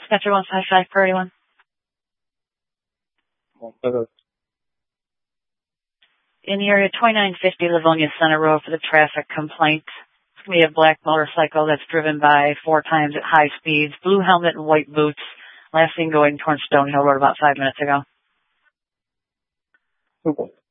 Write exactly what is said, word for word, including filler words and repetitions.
Sketcher one five five Priority one. In the area twenty-nine fifty Livonia Center Road for the traffic complaint. It's going to be a black motorcycle that's driven by four times at high speeds, blue helmet and white boots. Last seen going towards Stonehill Road about five minutes ago. Okay.